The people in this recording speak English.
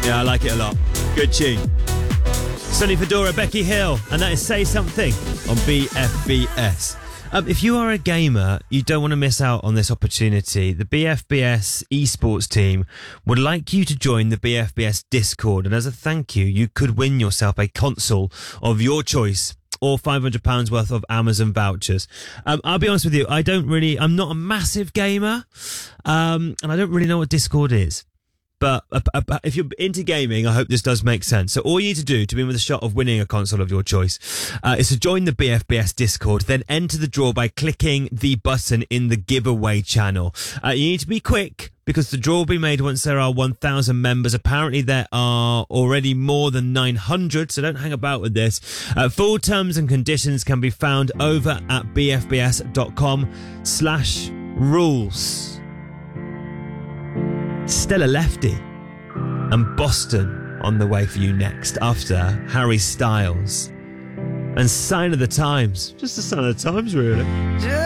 Yeah, I like it a lot. Good tune. Sonny Fedora, Becky Hill, and that is Say Something on BFBS. If you are a gamer, you don't want to miss out on this opportunity. The BFBS esports team would like you to join the BFBS Discord, and as a thank you, you could win yourself a console of your choice or £500 worth of Amazon vouchers. I'll be honest with you, I'm not a massive gamer, and I don't really know what Discord is. But if you're into gaming, I hope this does make sense. So all you need to do to be with a shot of winning a console of your choice is to join the BFBS Discord, then enter the draw by clicking the button in the giveaway channel. You need to be quick because the draw will be made once there are 1,000 members. Apparently there are already more than 900, so don't hang about with this. Full terms and conditions can be found over at bfbs.com/rules. Stella Lefty and Boston on the way for you next after Harry Styles and Sign of the Times. Just a sign of the times, really.